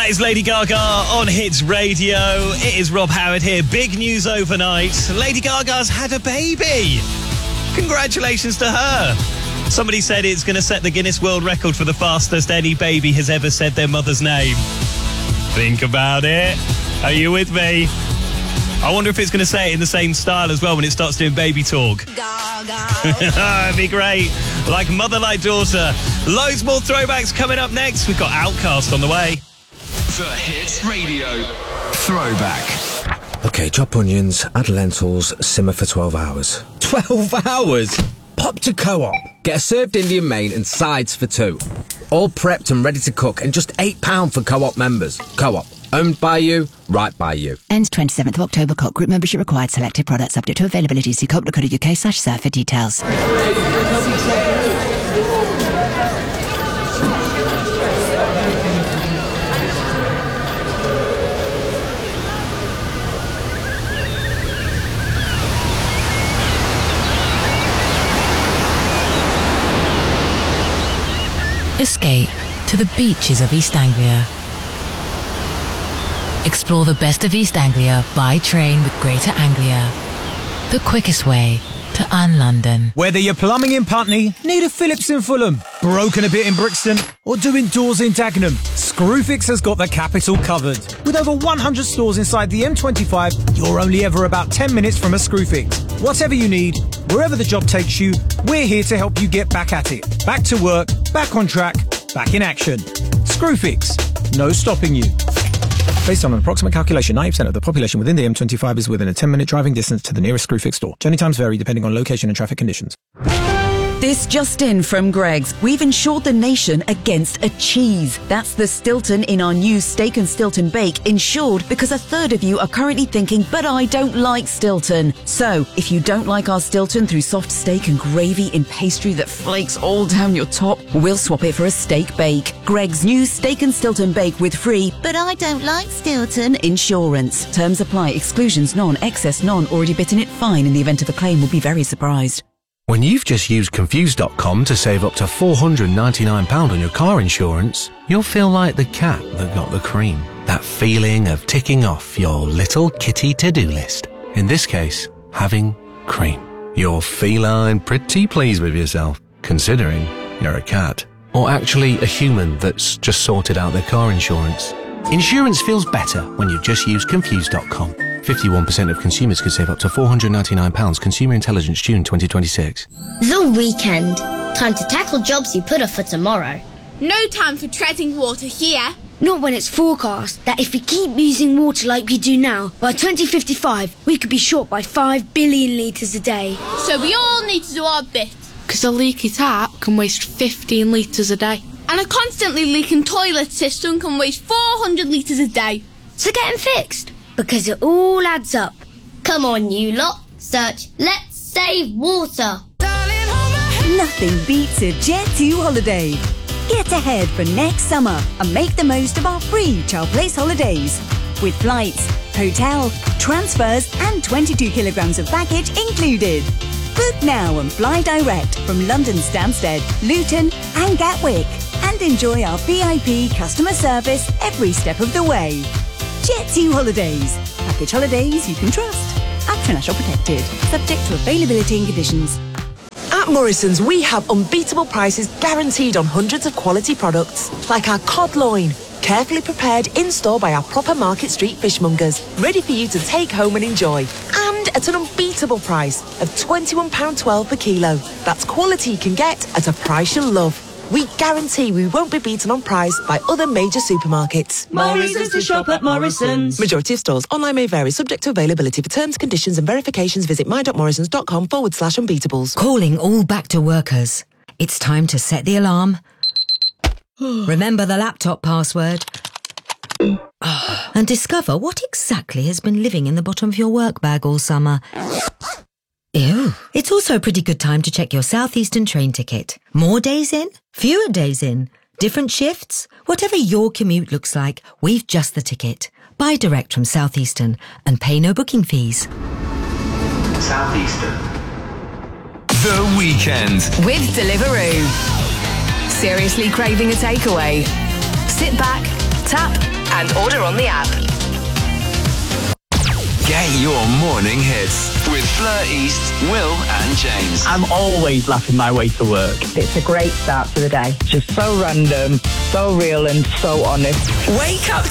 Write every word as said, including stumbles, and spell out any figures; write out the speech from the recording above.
That is Lady Gaga on Hits Radio. It is Rob Howard here. Big news overnight. Lady Gaga's had a baby. Congratulations to her. Somebody said it's going to set the Guinness World Record for the fastest any baby has ever said their mother's name. Think about it. Are you with me? I wonder if it's going to say it in the same style as well when it starts doing baby talk. It'd be great. Like mother, like daughter. Loads more throwbacks coming up next. We've got Outcast on the way. The Hits Radio Throwback. OK, chop onions, add lentils, simmer for twelve hours. twelve hours? Pop to Co-op. Get a served Indian main and sides for two. All prepped and ready to cook and just eight pounds for Co-op members. Co-op. Owned by you, right by you. Ends twenty-seventh of October. Co-op group membership required. Selected products subject to availability. See co-op dot co dot uk slash surf for details. Escape to the beaches of East Anglia. Explore the best of East Anglia by train with Greater Anglia. The quickest way to un-London. Whether you're plumbing in Putney, need a Phillips in Fulham, broken a bit in Brixton, or doing doors in Dagenham, Screwfix has got the capital covered. With over one hundred stores inside the M twenty-five, you're only ever about ten minutes from a Screwfix. Whatever you need, wherever the job takes you, we're here to help you get back at it. Back to work, back on track, back in action. Screwfix, no stopping you. Based on an approximate calculation, ninety percent of the population within the M twenty-five is within a ten minute driving distance to the nearest Screwfix store. Journey times vary depending on location and traffic conditions. This just in from Greggs. We've insured the nation against a cheese. That's the Stilton in our new Steak and Stilton Bake, insured because a third of you are currently thinking, but I don't like Stilton. So, if you don't like our Stilton through soft steak and gravy in pastry that flakes all down your top, we'll swap it for a steak bake. Greggs' new Steak and Stilton Bake with free, but I don't like Stilton insurance. Terms apply. Exclusions none. Excess none. Already bitten it fine in the event of a claim. Will be very surprised. When you've just used Confused dot com to save up to four hundred ninety-nine pounds on your car insurance, you'll feel like the cat that got the cream. That feeling of ticking off your little kitty to-do list. In this case, having cream. You're feline pretty pleased with yourself, considering you're a cat. Or actually a human that's just sorted out their car insurance. Insurance feels better when you just use Confused dot com. fifty-one percent of consumers could save up to four hundred ninety-nine pounds. Consumer Intelligence, June twenty twenty-six. The weekend. Time to tackle jobs you put off for tomorrow. No time for treading water here. Not when it's forecast that if we keep using water like we do now, by twenty fifty-five, we could be short by five billion litres a day. So we all need to do our bit. Because a leaky tap can waste fifteen litres a day. And a constantly leaking toilet system can waste four hundred litres a day. So get them fixed. Because it all adds up. Come on, you lot. Search Let's Save Water. Nothing beats a Jet two holiday. Get ahead for next summer and make the most of our free Child Place holidays. With flights, hotel, transfers and twenty-two kilograms of baggage included. Book now and fly direct from London Stansted, Luton and Gatwick. And enjoy our V I P customer service every step of the way. Jet two Holidays. Package holidays you can trust. Actor National Protected. Subject to availability and conditions. At Morrison's, we have unbeatable prices guaranteed on hundreds of quality products. Like our cod loin, carefully prepared in-store by our proper Market Street fishmongers. Ready for you to take home and enjoy. And at an unbeatable price of twenty-one pounds twelve per kilo. That's quality you can get at a price you'll love. We guarantee we won't be beaten on price by other major supermarkets. Morrison's to shop at Morrison's. Majority of stores. Online may vary, subject to availability. For terms, conditions and verifications, visit my.morrisons.com forward slash unbeatables. Calling all back to workers. It's time to set the alarm. Remember the laptop password. And discover what exactly has been living in the bottom of your work bag all summer. Ew. It's also a pretty good time to check your Southeastern train ticket. More days in, fewer days in, different shifts. Whatever your commute looks like, we've just the ticket. Buy direct from Southeastern and pay no booking fees. Southeastern. The Weekend. With Deliveroo. Seriously craving a takeaway? Sit back, tap and order on the app. Get your morning hits with Fleur East, Will and James. I'm always laughing my way to work. It's a great start to the day. Just so random, so real and so honest. Wake up